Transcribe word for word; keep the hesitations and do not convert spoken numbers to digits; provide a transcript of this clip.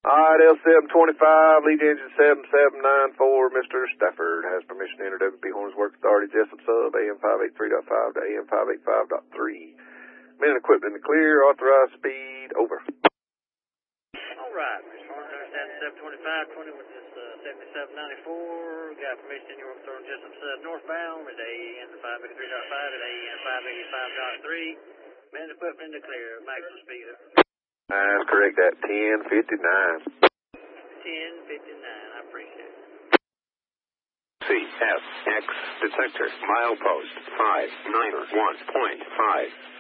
All right, L seven twenty-five, lead engine seven seven nine four, Mister Stafford has permission to enter W P Horns Work Authority, Jessup Sub, A M five eighty-three point five to A M five eighty-five point three. Men and equipment in the clear, authorized speed, over. All right, Mister Horns, understand seven twenty-five twenty with this uh, seventy-seven ninety-four. Got permission in your Work Authority, Jessup Sub, northbound, with A M five eighty-three point five to A M five eighty-five point three. Men and equipment in the clear, maximum speed, over. That's correct, at ten fifty-nine. ten fifty-nine, I appreciate it. C F X detector, milepost five nine one point five.